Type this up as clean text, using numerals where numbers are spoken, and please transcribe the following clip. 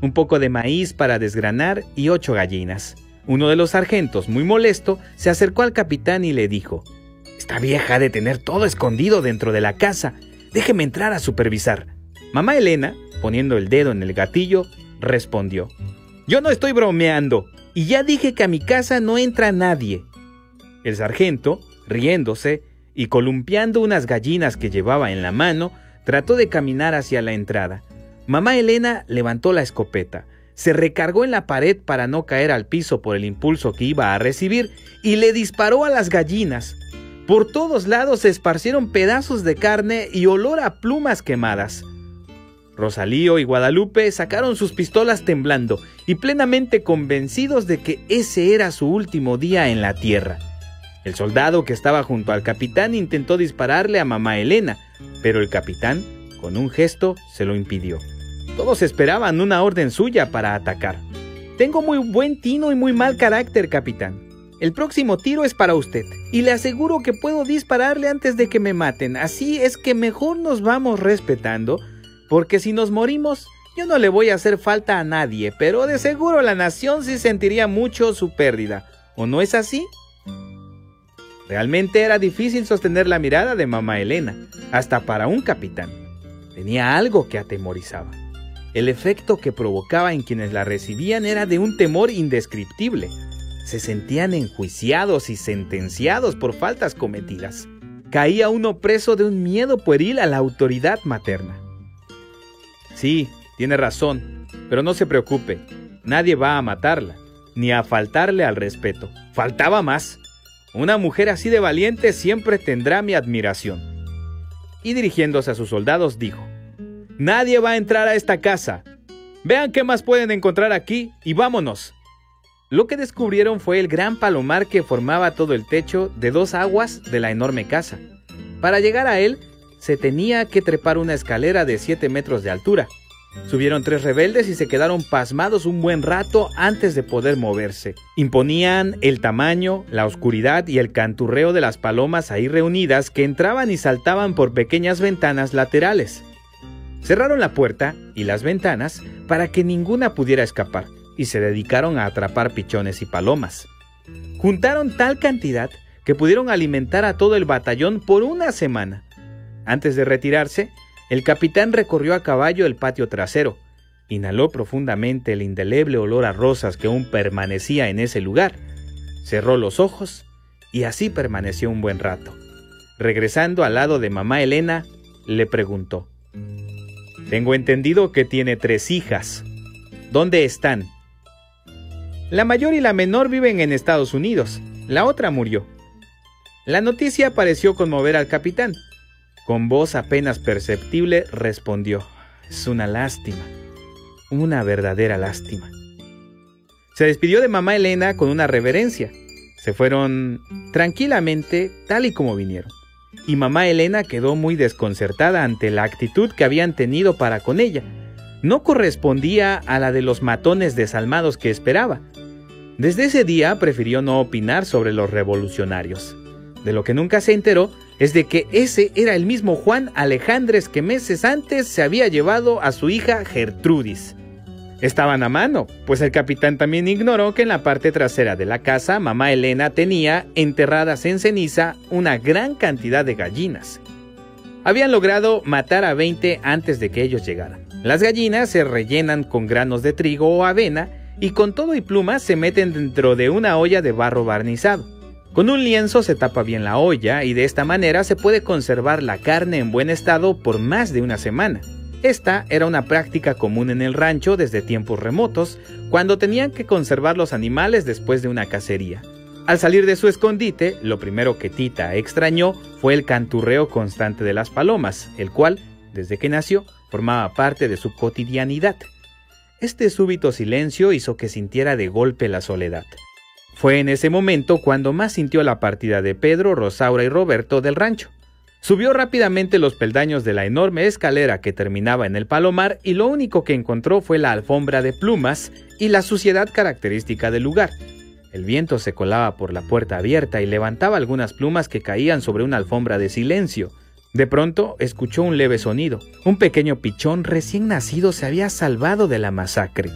un poco de maíz para desgranar y 8 gallinas. Uno de los sargentos, muy molesto, se acercó al capitán y le dijo: «Esta vieja ha de tener todo escondido dentro de la casa. Déjeme entrar a supervisar». Mamá Elena, poniendo el dedo en el gatillo, respondió: «Yo no estoy bromeando, y ya dije que a mi casa no entra nadie». El sargento, riéndose y columpiando unas gallinas que llevaba en la mano, trató de caminar hacia la entrada. Mamá Elena levantó la escopeta, se recargó en la pared para no caer al piso por el impulso que iba a recibir y le disparó a las gallinas. Por todos lados se esparcieron pedazos de carne y olor a plumas quemadas. Rosalío y Guadalupe sacaron sus pistolas temblando y plenamente convencidos de que ese era su último día en la tierra. El soldado que estaba junto al capitán intentó dispararle a mamá Elena, pero el capitán, con un gesto, se lo impidió. Todos esperaban una orden suya para atacar. «Tengo muy buen tino y muy mal carácter, capitán. El próximo tiro es para usted, y le aseguro que puedo dispararle antes de que me maten. Así es que mejor nos vamos respetando, porque si nos morimos, yo no le voy a hacer falta a nadie, pero de seguro la nación sí sentiría mucho su pérdida. ¿O no es así?». Realmente era difícil sostener la mirada de mamá Elena, hasta para un capitán. Tenía algo que atemorizaba. El efecto que provocaba en quienes la recibían era de un temor indescriptible. Se sentían enjuiciados y sentenciados por faltas cometidas. Caía uno preso de un miedo pueril a la autoridad materna. «Sí, tiene razón, pero no se preocupe. Nadie va a matarla, ni a faltarle al respeto. Faltaba más. Una mujer así de valiente siempre tendrá mi admiración». Y dirigiéndose a sus soldados dijo: «Nadie va a entrar a esta casa. Vean qué más pueden encontrar aquí y vámonos». Lo que descubrieron fue el gran palomar que formaba todo el techo de 2 aguas de la enorme casa. Para llegar a él, se tenía que trepar una escalera de 7 metros de altura. Subieron 3 rebeldes y se quedaron pasmados un buen rato antes de poder moverse. Imponían el tamaño, la oscuridad y el canturreo de las palomas ahí reunidas que entraban y saltaban por pequeñas ventanas laterales. Cerraron la puerta y las ventanas para que ninguna pudiera escapar y se dedicaron a atrapar pichones y palomas. Juntaron tal cantidad que pudieron alimentar a todo el batallón por una semana. Antes de retirarse, el capitán recorrió a caballo el patio trasero, inhaló profundamente el indeleble olor a rosas que aún permanecía en ese lugar, cerró los ojos y así permaneció un buen rato. Regresando al lado de mamá Elena, le preguntó: «Tengo entendido que tiene 3 hijas. ¿Dónde están?» «La mayor y la menor viven en Estados Unidos. La otra murió». La noticia pareció conmover al capitán. Con voz apenas perceptible respondió: «Es una lástima, una verdadera lástima». Se despidió de mamá Elena con una reverencia. Se fueron tranquilamente tal y como vinieron. Y mamá Elena quedó muy desconcertada ante la actitud que habían tenido para con ella. No correspondía a la de los matones desalmados que esperaba. Desde ese día prefirió no opinar sobre los revolucionarios. De lo que nunca se enteró es de que ese era el mismo Juan Alejandres que meses antes se había llevado a su hija Gertrudis. Estaban a mano, pues el capitán también ignoró que en la parte trasera de la casa mamá Elena tenía enterradas en ceniza una gran cantidad de gallinas. Habían logrado matar a 20 antes de que ellos llegaran. Las gallinas se rellenan con granos de trigo o avena y con todo y plumas se meten dentro de una olla de barro barnizado. Con un lienzo se tapa bien la olla y de esta manera se puede conservar la carne en buen estado por más de una semana. Esta era una práctica común en el rancho desde tiempos remotos, cuando tenían que conservar los animales después de una cacería. Al salir de su escondite, lo primero que Tita extrañó fue el canturreo constante de las palomas, el cual, desde que nació, formaba parte de su cotidianidad. Este súbito silencio hizo que sintiera de golpe la soledad. Fue en ese momento cuando más sintió la partida de Pedro, Rosaura y Roberto del rancho. Subió rápidamente los peldaños de la enorme escalera que terminaba en el palomar y lo único que encontró fue la alfombra de plumas y la suciedad característica del lugar. El viento se colaba por la puerta abierta y levantaba algunas plumas que caían sobre una alfombra de silencio. De pronto escuchó un leve sonido. Un pequeño pichón recién nacido se había salvado de la masacre.